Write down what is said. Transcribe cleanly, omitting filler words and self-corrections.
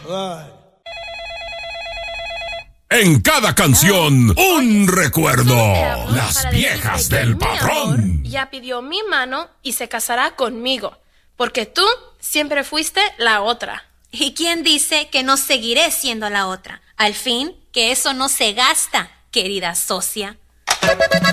En cada canción, un recuerdo. Las viejas del patrón. Ya pidió mi mano y se casará conmigo, porque tú siempre fuiste la otra. ¿Y quién dice que no seguiré siendo la otra? Al fin, que eso no se gasta, querida socia.